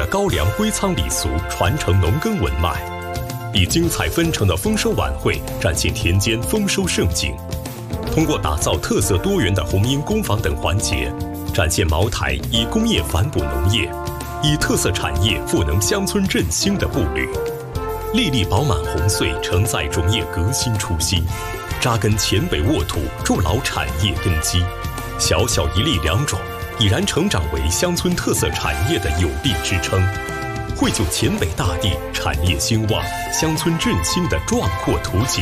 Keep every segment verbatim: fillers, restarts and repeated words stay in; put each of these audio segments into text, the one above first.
高粱归仓礼俗传承农耕文脉，以精彩纷呈的丰收晚会展现田间丰收盛景。通过打造特色多元的红缨工坊等环节，展现茅台以工业反哺农业，以特色产业赋能乡村振兴的步履。粒粒饱满红穗承载种业革新初心，扎根黔北沃土，筑牢产业根基。小小一粒良种，已然成长为乡村特色产业的有力支撑，绘就黔北大地产业兴旺、乡村振兴的壮阔图景。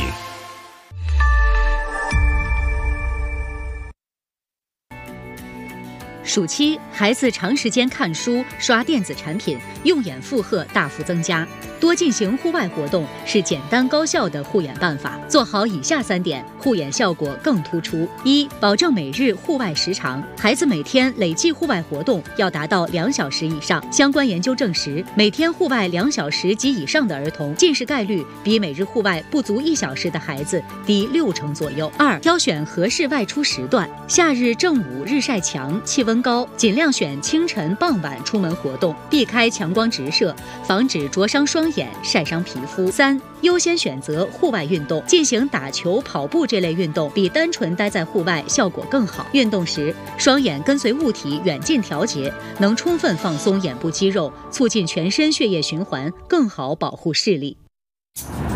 暑期，孩子长时间看书、刷电子产品，用眼负荷大幅增加。多进行户外活动是简单高效的护眼办法。做好以下三点，护眼效果更突出：一、保证每日户外时长，孩子每天累计户外活动要达到两小时以上。相关研究证实，每天户外两小时及以上的儿童，近视概率比每日户外不足一小时的孩子低六成左右。二、挑选合适外出时段，夏日正午日晒强，气温高，尽量选清晨、傍晚出门活动，避开强光直射，防止灼伤双眼、晒伤皮肤。三、优先选择户外运动，进行打球、跑步这类运动，比单纯待在户外效果更好。运动时，双眼跟随物体远近调节，能充分放松眼部肌肉，促进全身血液循环，更好保护视力。